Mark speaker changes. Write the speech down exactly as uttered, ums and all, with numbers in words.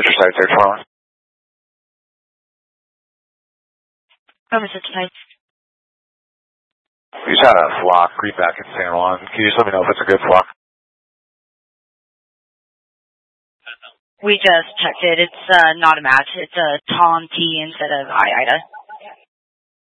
Speaker 1: Mister Site search for?
Speaker 2: Oh, Mister Site.
Speaker 1: We just had a flock creep back in San Juan. Can you just let me know if it's a good flock?
Speaker 2: We just checked it. It's uh, not a match. It's a Tom T instead of I Ida.